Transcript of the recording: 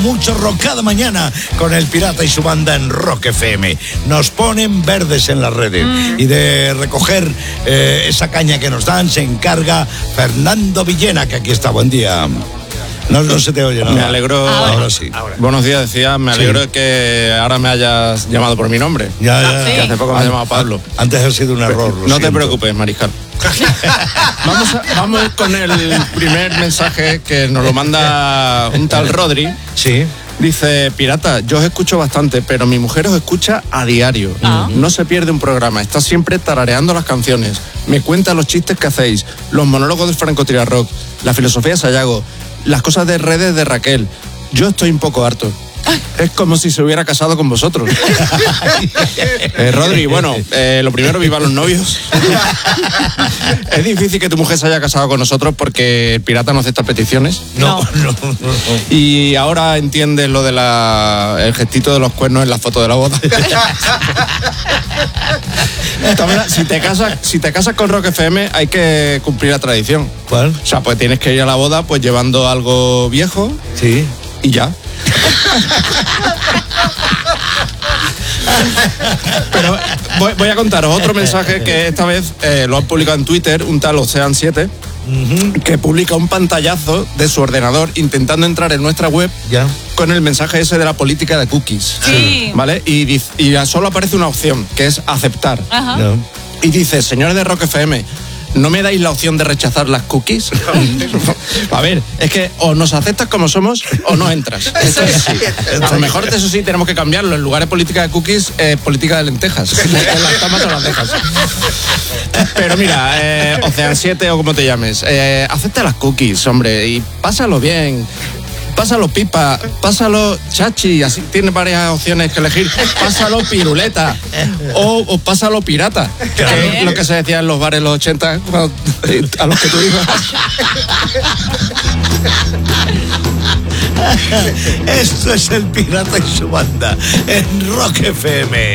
Mucho rock cada mañana con el Pirata y su banda en Rock FM. Nos ponen verdes en las redes. Y de recoger esa caña que nos dan se encarga Fernando Villena, que aquí está. Buen día. No se te oye, ¿no? Me alegro. Ahora sí. Buenos días, decía. Me alegro de que ahora me hayas llamado por mi nombre. Ya. Que hace poco me has llamado Pablo. Antes ha sido un error. No te preocupes, Mariscal. Vamos con el primer mensaje que nos lo manda un tal Rodri. Sí. Dice: Pirata, yo os escucho bastante, pero mi mujer os escucha a diario. No se pierde un programa, está siempre tarareando las canciones. Me cuenta los chistes que hacéis, los monólogos de Franco Tirarrock, la filosofía de Sayago, las cosas de redes de Raquel. Yo estoy un poco harto. Es como si se hubiera casado con vosotros. Rodri, bueno, lo primero, viva los novios. Es difícil que tu mujer se haya casado con nosotros porque el Pirata no acepta peticiones. No. Y ahora entiendes lo de el gestito de los cuernos en la foto de la boda. Si te casas con Rock FM, hay que cumplir la tradición. ¿Cuál? O sea, pues tienes que ir a la boda pues llevando algo viejo. Sí. Y ya. Pero voy a contaros otro mensaje que esta vez lo han publicado en Twitter, un tal Ocean7, que publica un pantallazo de su ordenador intentando entrar en nuestra web con el mensaje ese de la política de cookies. Sí. ¿Vale? Y solo aparece una opción, que es aceptar. Ajá. No. Y dice: señores de Rock FM, ¿no me dais la opción de rechazar las cookies? A ver, es que o nos aceptas como somos o no entras. Esto es así. A lo mejor eso sí tenemos que cambiarlo. En lugar de política de cookies, política de lentejas. Las tomas o las dejas. Pero mira, Ocean7 o como te llames, acepta las cookies, hombre, y pásalo bien. Pásalo pipa, pásalo chachi, así tienes varias opciones que elegir. Pásalo piruleta o pásalo pirata, que es lo que se decía en los bares en los 80 a los que tú ibas. Esto es el Pirata y su banda en Rock FM.